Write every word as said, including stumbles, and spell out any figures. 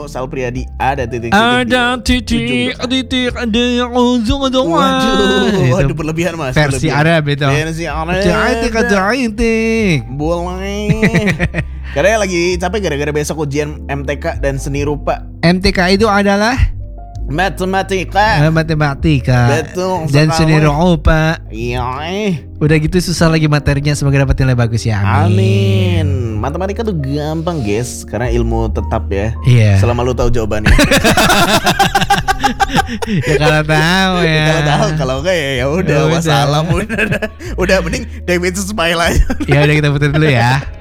Sal Priadi ada titik-titik. Ada titik, titik, ada yang ujung ujung. Waduh, waduh berlebihan mas. Versi berlebihan. Arab itu. Versi Arab. Titik, titik. Boleh. Karena lagi capek gara-gara besok ujian M T K dan seni rupa. M T K itu adalah Matematika. eh, matematika. Betul Dan sekali. seni rupa. Iya. eh. Udah gitu susah lagi materinya, semoga dapat nilai bagus ya. Amin. Amin. Matematika tuh gampang guys, karena ilmu tetap ya. Iya. Selama lu tahu jawabannya. Ya kalau tahu ya. Kalau tahu, kalau enggak ya ya udah Ya udah. wassalam udah. Udah mending David Smile aja. Ya udah kita putar dulu ya.